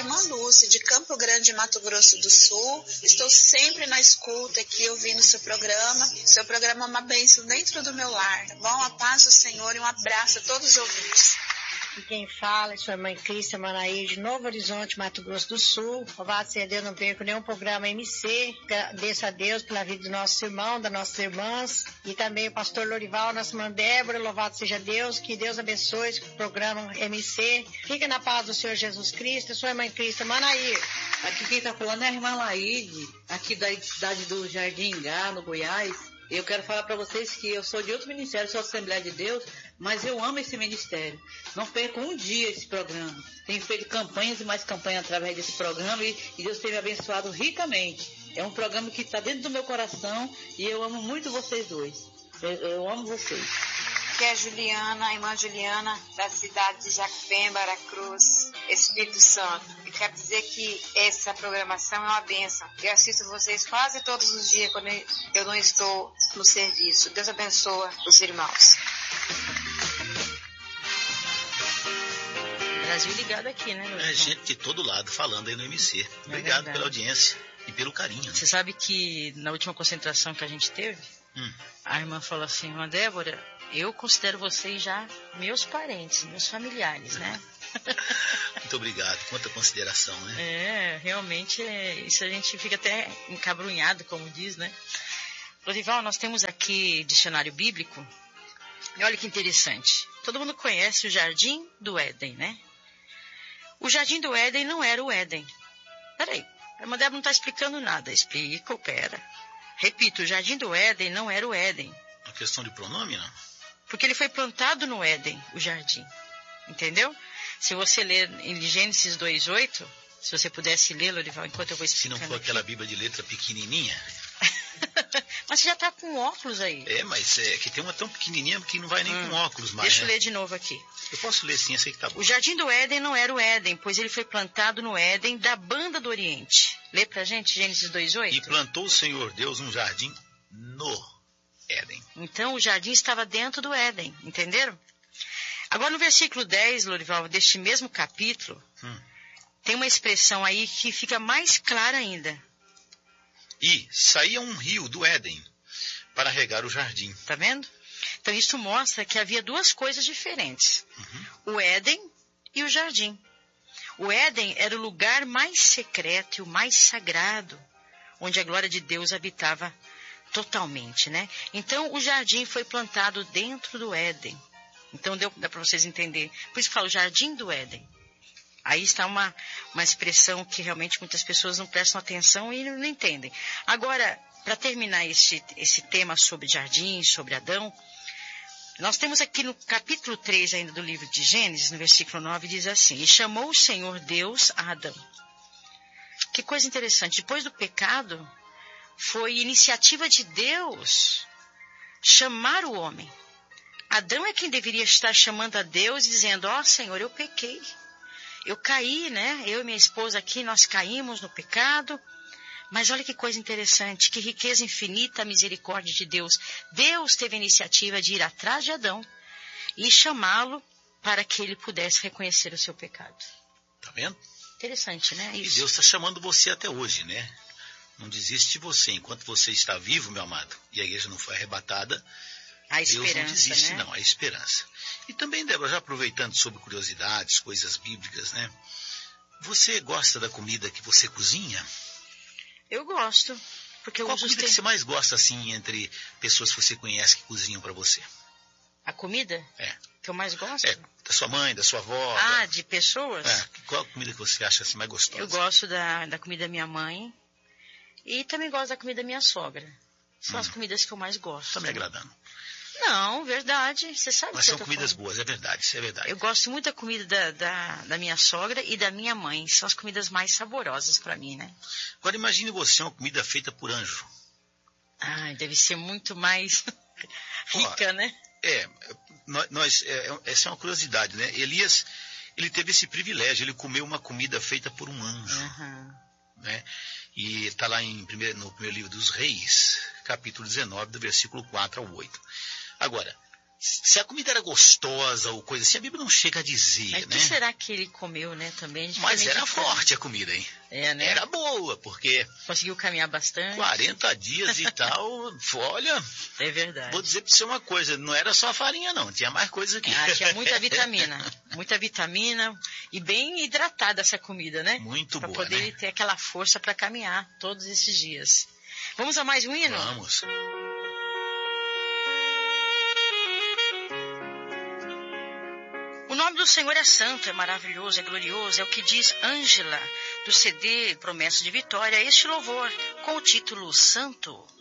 irmã Lúcia, de Campo Grande, Mato Grosso do Sul. Estou sempre na escuta aqui, ouvindo o seu programa. Seu programa é uma bênção dentro do meu lar, tá bom? A paz do Senhor e um abraço a todos os ouvintes. E quem fala é sua mãe Crícia Manaí, de Novo Horizonte, Mato Grosso do Sul. Louvado seja Deus, não perco nenhum programa MC. Agradeço a Deus pela vida do nosso irmão, das nossas irmãs. E também o pastor Lorival, nossa irmã Débora. Louvado seja Deus, que Deus abençoe esse programa MC. Fica na paz do Senhor Jesus Cristo. Sua mãe Crícia Manaí. Aqui quem está falando é a irmã Laíde, aqui da cidade do Jardim Ingá, no Goiás. Eu quero falar para vocês que eu sou de outro ministério, sou Assembleia de Deus, mas eu amo esse ministério. Não perco um dia esse programa. Tenho feito campanhas e mais campanhas através desse programa e Deus tem me abençoado ricamente. É um programa que está dentro do meu coração e eu amo muito vocês dois. Eu amo vocês. Aqui é a Juliana, a irmã Juliana, da cidade de Jacupemba, Aracruz, Espírito Santo. Eu quero dizer que essa programação é uma bênção. Eu assisto vocês quase todos os dias quando eu não estou no serviço. Deus abençoe os irmãos. Brasil ligado aqui, né? É gente de todo lado falando aí no MC. Obrigado pela audiência e pelo carinho. Você sabe que na última concentração que a gente teve, a irmã falou assim: irmã Débora, eu considero vocês já meus parentes, meus familiares, né? Muito obrigado, quanta consideração, né? É, realmente, isso a gente fica até encabrunhado, como diz, né? Lorival, nós temos aqui dicionário bíblico, e olha que interessante. Todo mundo conhece o Jardim do Éden, né? O Jardim do Éden não era o Éden. Peraí, a irmã Débora não está explicando nada. Explica, pera. Repito, o Jardim do Éden não era o Éden. Uma questão de pronome, não? Porque ele foi plantado no Éden, o jardim. Entendeu? Se você ler em Gênesis 2:8, se você pudesse ler, Lorival, enquanto eu vou explicando. Se não for aquela Bíblia de letra pequenininha. Mas você já está com óculos aí. É, mas é que tem uma tão pequenininha que não vai nem com óculos mais. Deixa eu ler de novo aqui. Eu posso ler sim, eu sei que tá bom. O Jardim do Éden não era o Éden, pois ele foi plantado no Éden da banda do Oriente. Lê pra gente Gênesis 2:8. E plantou o Senhor Deus um jardim no Éden. Então o jardim estava dentro do Éden, entenderam? Agora no versículo 10, Lorival, deste mesmo capítulo, tem uma expressão aí que fica mais clara ainda. E saía um rio do Éden para regar o jardim. Tá vendo? Então isso mostra que havia duas coisas diferentes. O Éden e o jardim. O Éden era o lugar mais secreto e o mais sagrado, onde a glória de Deus habitava totalmente, né? Então o jardim foi plantado dentro do Éden. Então dá para vocês entenderem. Por isso que eu falo Jardim do Éden. Aí está uma expressão que realmente muitas pessoas não prestam atenção e não entendem. Agora, para terminar esse tema sobre jardim, sobre Adão, nós temos aqui no capítulo 3 ainda do livro de Gênesis, no versículo 9, diz assim: E chamou o Senhor Deus a Adão. Que coisa interessante. Depois do pecado, foi iniciativa de Deus chamar o homem. Adão é quem deveria estar chamando a Deus, dizendo: ó Senhor, eu pequei. Eu caí, né? Eu e minha esposa aqui, nós caímos no pecado. Mas olha que coisa interessante, que riqueza infinita a misericórdia de Deus. Deus teve a iniciativa de ir atrás de Adão e chamá-lo para que ele pudesse reconhecer o seu pecado. Tá vendo? Interessante, né? Isso. E Deus está chamando você até hoje, né? Não desiste de você. Enquanto você está vivo, meu amado, e a igreja não foi arrebatada, a esperança, Deus não desiste, né? não. A esperança. E também, Débora, já aproveitando sobre curiosidades, coisas bíblicas, né? Você gosta da comida que você cozinha? Eu gosto. Porque Qual comida que você mais gosta, assim, entre pessoas que você conhece que cozinham para você? A comida? É. Que eu mais gosto? É, da sua mãe, da sua avó. De pessoas? É. Qual comida que você acha assim mais gostosa? Eu gosto da comida da minha mãe e também gosto da comida da minha sogra. São as comidas que eu mais gosto. Tá me agradando. Não, verdade. Você sabe Mas que são comidas boas, é verdade, isso é verdade. Eu gosto muito da comida da minha sogra e da minha mãe. São as comidas mais saborosas para mim, né? Agora imagine você uma comida feita por anjo. Ai, deve ser muito mais rica, né? Essa é uma curiosidade, né? Elias, ele teve esse privilégio, ele comeu uma comida feita por um anjo. Né? E está lá no primeiro livro dos Reis, capítulo 19, do versículo 4 ao 8. Agora, Se a comida era gostosa ou coisa assim, a Bíblia não chega a dizer, Mas o né? que será que ele comeu, né, também? Mas era forte a comida, hein? Né? Era boa, porque Conseguiu caminhar bastante. 40 dias e tal, olha... É verdade. Vou dizer pra você uma coisa, não era só farinha não, tinha mais coisa aqui. Tinha muita vitamina e bem hidratada essa comida, né? Muito boa, para poder né? ter aquela força para caminhar todos esses dias. Vamos a mais um hino? Vamos. O nome do Senhor é santo, é maravilhoso, é glorioso, é o que diz Ângela, do CD Promessa de Vitória, este louvor, com o título Santo.